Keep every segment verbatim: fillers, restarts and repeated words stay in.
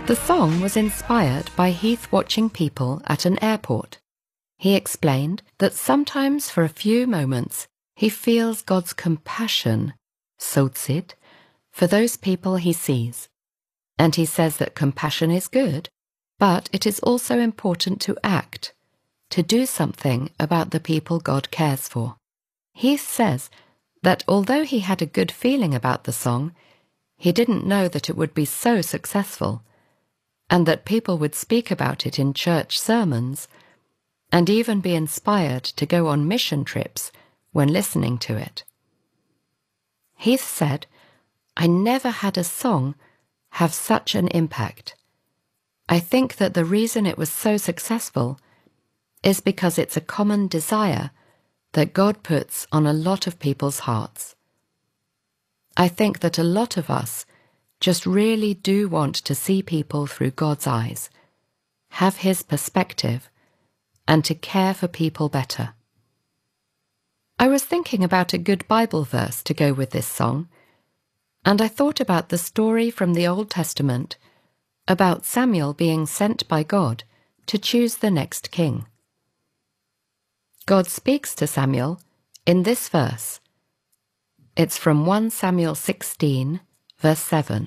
The song was inspired by Heath watching people at an airport. He explained that sometimes for a few moments he feels God's compassion, soucit, for those people he sees. And he says that compassion is good, but it is also important to act, to do something about the people God cares for. Heath says that although he had a good feeling about the song, he didn't know that it would be so successful, and that people would speak about it in church sermons, and even be inspired to go on mission trips when listening to it. Heath said, "I never had a song have such an impact. I think that the reason it was so successful is because it's a common desire that God puts on a lot of people's hearts. I think that a lot of us just really do want to see people through God's eyes, have His perspective, and to care for people better." I was thinking about a good Bible verse to go with this song, and I thought about the story from the Old Testament about Samuel being sent by God to choose the next king. God speaks to Samuel in this verse. It's from First Samuel sixteen, verse seven.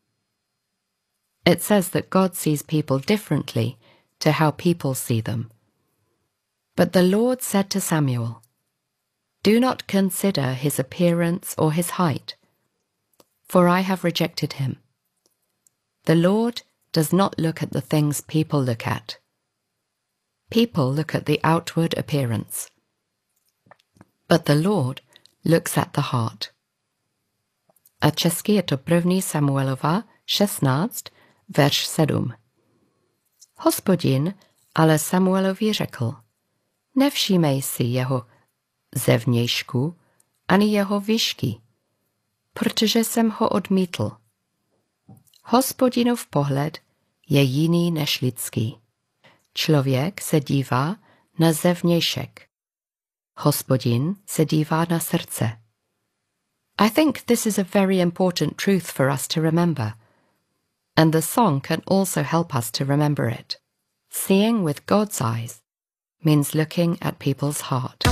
It says that God sees people differently to how people see them. "But the Lord said to Samuel, 'Do not consider his appearance or his height, for I have rejected him. The Lord does not look at the things people look at. People look at the outward appearance, but the Lord looks at the heart.'" A česky je to první Samuelova šestnáct, verš sedm. "Hospodin ale Samuelovi řekl, nevšímej si jeho zevnějšku ani jeho výšky, protože jsem ho odmítl. Hospodinův pohled je jiný než lidský. Člověk se dívá na zevnějšek. Hospodin se dívá na srdce. I think this is a very important truth for us to remember, and the song can also help us to remember it. Seeing with God's eyes means looking at people's heart.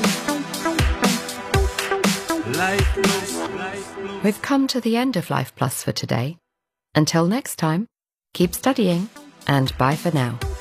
Life Plus. We've come to the end of Life Plus for today. Until next time, keep studying, and bye for now.